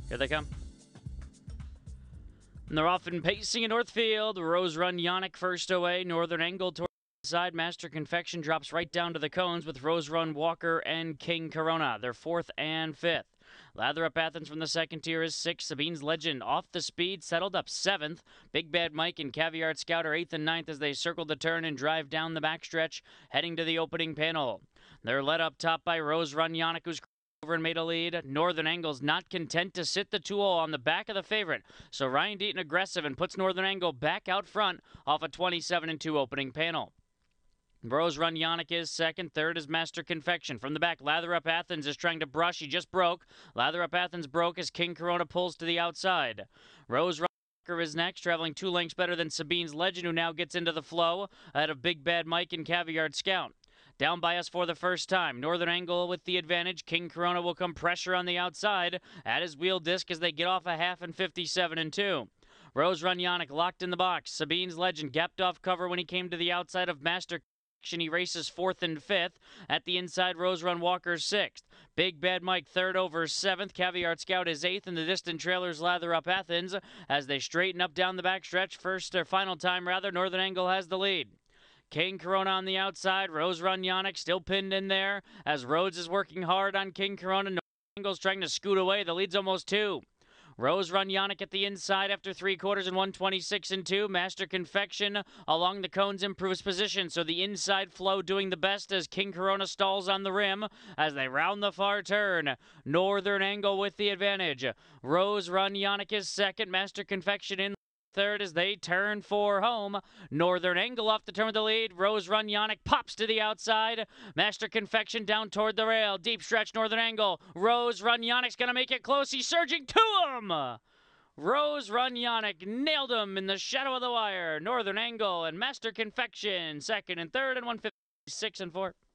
Here they come. And they're off and pacing in Northfield. Rose Run Yannick first away. Northern Angle toward the side. Master Confection drops right down to the cones with Rose Run Walker and King Corona. They're fourth and fifth. Lather Up Athens from the second tier is sixth. Sabine's Legend off the speed, settled up seventh. Big Bad Mike and Caviar Scout are eighth and ninth as they circle the turn and drive down the backstretch, heading to the opening panel. They're led up top by Rose Run Yannick, who's over and made a lead. Northern Angle's not content to sit the 2-0 on the back of the favorite. So Ryan Deaton aggressive and puts Northern Angle back out front off a 27-2 opening panel. Rose Run Yannick is second. Third is Master Confection. From the back, Lather Up Athens is trying to brush. He just broke. Lather Up Athens broke as King Corona pulls to the outside. Rose Run Walker is next, traveling 2 lengths better than Sabine's Legend, who now gets into the flow ahead of Big Bad Mike and Caviar Scout. Down by us for the first time. Northern Angle with the advantage. King Corona will come pressure on the outside at his wheel disc as they get off a half and 57-2. Rose Run Yannick locked in the box. Sabine's Legend gapped off cover when he came to the outside of Master. He races fourth and fifth. At the inside, Rose Run Walker's sixth. Big Bad Mike third over seventh. Caviar Scout is eighth, and the distant trailers Lather Up Athens as they straighten up down the backstretch. First or final time, rather, Northern Angle has the lead. King Corona on the outside. Rose Run Yannick still pinned in there as Rhodes is working hard on King Corona. Northern Angle's trying to scoot away. The lead's almost 2. Rose Run Yannick at the inside after 3 quarters and 126-2. Master Confection along the cones improves position, so the inside flow doing the best as King Corona stalls on the rim as they round the far turn. Northern Angle with the advantage. Rose Run Yannick is second. Master Confection in third as they turn for home. Northern Angle off the turn with the lead. Rose Run Yannick pops to the outside. Master Confection down toward the rail. Deep stretch Northern Angle. Rose Run Yannick's going to make it close. He's surging to him. Rose Run Yannick nailed him in the shadow of the wire. Northern Angle and Master Confection second and third and 156-4.